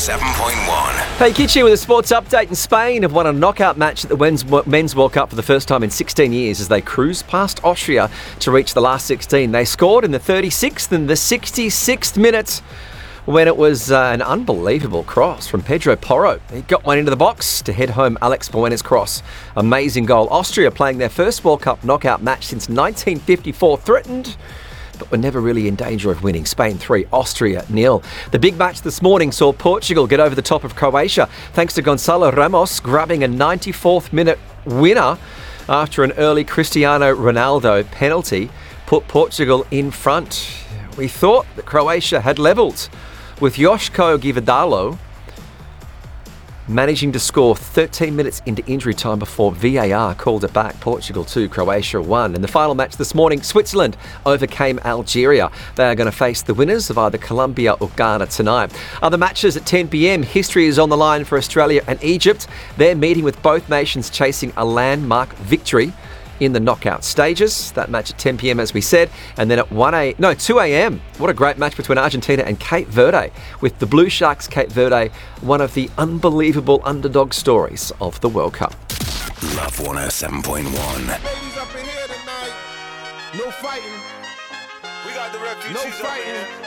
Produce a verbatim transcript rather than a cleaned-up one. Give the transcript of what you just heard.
seven point one. Hey, Kitchi with a sports update. In Spain have won a knockout match at the Men's Men's World Cup for the first time in sixteen years as they cruised past Austria to reach the last sixteen. They scored in the thirty-sixth and the sixty-sixth minute when it was uh, an unbelievable cross from Pedro Porro. He got one into the box to head home Alex Buena's cross. Amazing goal. Austria playing their first World Cup knockout match since nineteen fifty-four, threatened but were never really in danger of winning. Spain three, Austria nil. The big match this morning saw Portugal get over the top of Croatia thanks to Gonçalo Ramos grabbing a ninety-fourth minute winner after an early Cristiano Ronaldo penalty put Portugal in front. We thought that Croatia had levelled, with Joško Gvardiol managing to score thirteen minutes into injury time before V A R called it back. Portugal two, Croatia one. In the final match this morning, Switzerland overcame Algeria. They are going to face the winners of either Colombia or Ghana tonight. Other matches at ten p.m. History is on the line for Australia and Egypt. They're meeting with both nations chasing a landmark victory in the knockout stages. That match at ten p.m. as we said, and then at one a no two a.m. what a great match between Argentina and Cape Verde, with the Blue Sharks Cape Verde one of the unbelievable underdog stories of the World Cup. Love one oh seven point one. Ladies up in here tonight. No fighting. We got the refugees. No fighting.